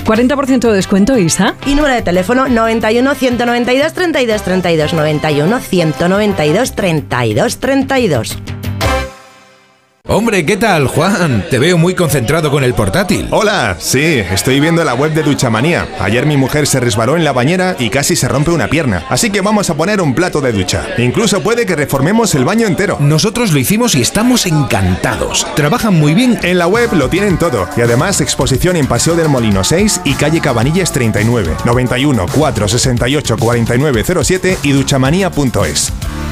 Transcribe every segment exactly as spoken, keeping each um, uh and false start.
cuarenta por ciento de descuento, Isa. Y número de teléfono noventa y uno, ciento noventa y dos, treinta y dos, treinta y dos, noventa y uno, ciento noventa y dos, treinta y dos, treinta y dos. Hombre, ¿qué tal, Juan? Te veo muy concentrado con el portátil. Hola, sí, estoy viendo la web de Duchamanía. Ayer mi mujer se resbaló en la bañera y casi se rompe una pierna. Así que vamos a poner un plato de ducha. Incluso puede que reformemos el baño entero. Nosotros lo hicimos y estamos encantados. Trabajan muy bien. En la web lo tienen todo. Y además exposición en Paseo del Molino seis y calle Cabanillas treinta y nueve. noventa y uno, cuatrocientos sesenta y ocho, cuarenta y nueve cero siete y duchamanía punto es.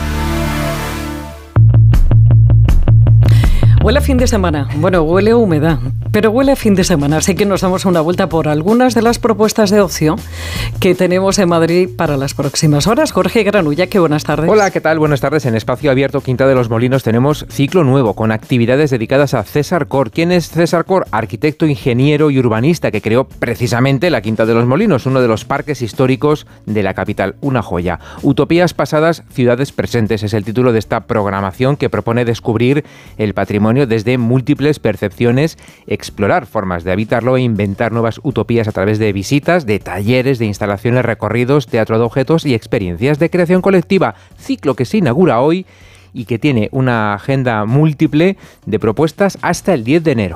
Huele a fin de semana. Bueno, huele a humedad, pero huele a fin de semana. Así que nos damos una vuelta por algunas de las propuestas de ocio que tenemos en Madrid para las próximas horas. Jorge Granulla, qué buenas tardes. Hola, ¿qué tal? Buenas tardes. En Espacio Abierto Quinta de los Molinos tenemos ciclo nuevo con actividades dedicadas a César Cor. ¿Quién es César Cor? Arquitecto, ingeniero y urbanista que creó precisamente la Quinta de los Molinos, uno de los parques históricos de la capital. Una joya. Utopías pasadas, ciudades presentes es el título de esta programación que propone descubrir el patrimonio desde múltiples percepciones, explorar formas de habitarlo e inventar nuevas utopías a través de visitas, de talleres, de instalaciones, recorridos, teatro de objetos y experiencias de creación colectiva. Ciclo que se inaugura hoy y que tiene una agenda múltiple de propuestas hasta el diez de enero.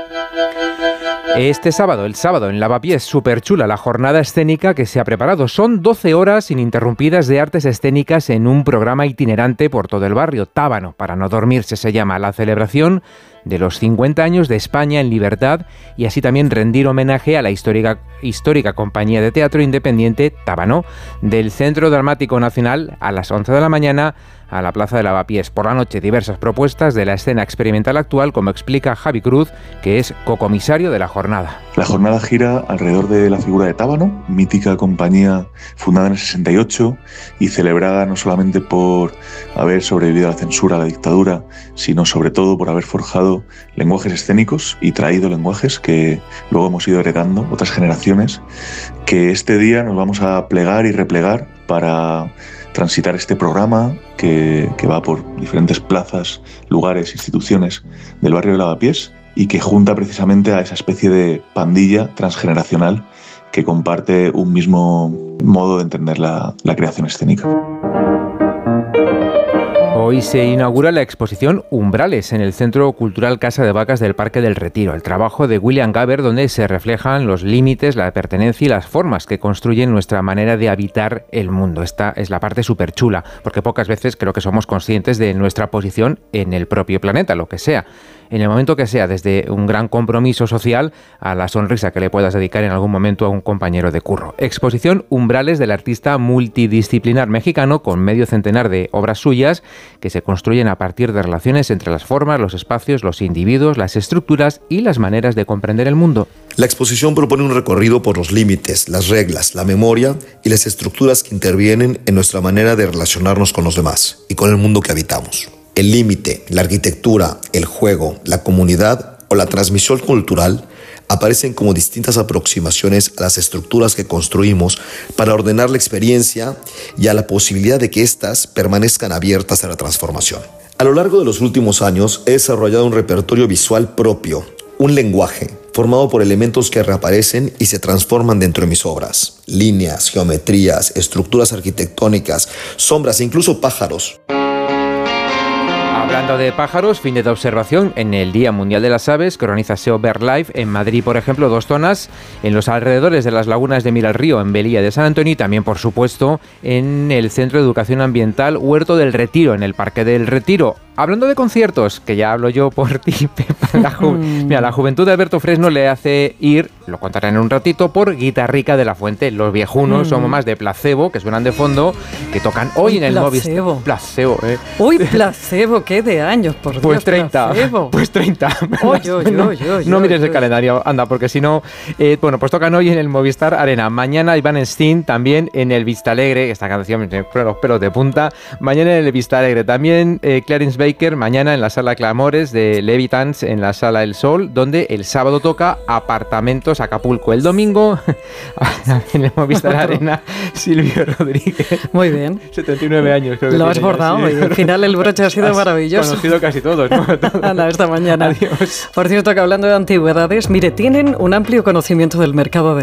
Este sábado, el sábado, en Lavapiés, súper chula la jornada escénica que se ha preparado. Son doce horas ininterrumpidas de artes escénicas en un programa itinerante por todo el barrio. Tábano, para no dormirse, se llama la celebración de los cincuenta años de España en libertad y así también rendir homenaje a la histórica, histórica compañía de teatro independiente Tábano, del Centro Dramático Nacional a las once de la mañana a la Plaza de Lavapiés. Por la noche, diversas propuestas de la escena experimental actual, como explica Javi Cruz, que es cocomisario de la jornada. La jornada gira alrededor de la figura de Tábano, mítica compañía fundada en el sesenta y ocho y celebrada no solamente por haber sobrevivido a la censura, a la dictadura, sino sobre todo por haber forjado lenguajes escénicos y traído lenguajes que luego hemos ido heredando otras generaciones, que este día nos vamos a plegar y replegar para transitar este programa que, que va por diferentes plazas, lugares, instituciones del barrio de Lavapiés y que junta precisamente a esa especie de pandilla transgeneracional que comparte un mismo modo de entender la, la creación escénica. Hoy se inaugura la exposición Umbrales en el Centro Cultural Casa de Vacas del Parque del Retiro, el trabajo de William Gaber, donde se reflejan los límites, la pertenencia y las formas que construyen nuestra manera de habitar el mundo. Esta es la parte súper chula, porque pocas veces creo que somos conscientes de nuestra posición en el propio planeta, lo que sea. En el momento que sea, desde un gran compromiso social a la sonrisa que le puedas dedicar en algún momento a un compañero de curro. Exposición Umbrales del artista multidisciplinar mexicano con medio centenar de obras suyas que se construyen a partir de relaciones entre las formas, los espacios, los individuos, las estructuras y las maneras de comprender el mundo. La exposición propone un recorrido por los límites, las reglas, la memoria y las estructuras que intervienen en nuestra manera de relacionarnos con los demás y con el mundo que habitamos. El límite, la arquitectura, el juego, la comunidad o la transmisión cultural aparecen como distintas aproximaciones a las estructuras que construimos para ordenar la experiencia y a la posibilidad de que éstas permanezcan abiertas a la transformación. A lo largo de los últimos años he desarrollado un repertorio visual propio, un lenguaje formado por elementos que reaparecen y se transforman dentro de mis obras. Líneas, geometrías, estructuras arquitectónicas, sombras e incluso pájaros. Hablando de pájaros, fin de observación en el Día Mundial de las Aves que organiza S E O BirdLife en Madrid, por ejemplo, dos zonas en los alrededores de las lagunas de Miralrío, en Velilla de San Antonio y también, por supuesto, en el Centro de Educación Ambiental Huerto del Retiro, en el Parque del Retiro. Hablando de conciertos, que ya hablo yo por ti, Pepa, la, ju- Mira, la juventud de Alberto Fresno le hace ir, lo contaré en un ratito, por Guitarrica de la Fuente. Los viejunos mm. somos más de placebo, que suenan de fondo, que tocan hoy Uy, en el placebo. Movistar. Placebo, ¿eh? Uy, placebo, qué de años, por Dios. Pues treinta, placebo. pues treinta. Oye, oye, oye, oye, no mires oye. el calendario, anda, porque si no... Eh, bueno, pues tocan hoy en el Movistar Arena. Mañana Iván Stein también en el Vistalegre. Esta canción me pone los pelos de punta. Mañana en el Vistalegre. También eh, Clarence Baker, mañana en la Sala Clamores de Levitans, en la Sala El Sol, donde el sábado toca Apartamentos Acapulco. El domingo en el Movistar Arena, Silvio Rodríguez. Muy bien. setenta y nueve años, creo que Lo has tiene, bordado sí. y al final el broche ha sido Has maravilloso. conocido casi todos, ¿no? Anda, esta mañana. Adiós. Por cierto, que hablando de antigüedades, mire, tienen un amplio conocimiento del mercado de